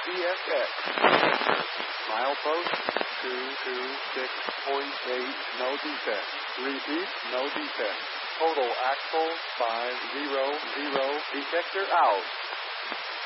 CSX. Milepost 226.8, no defect. Repeat, no defect. Total axle 500, detector out.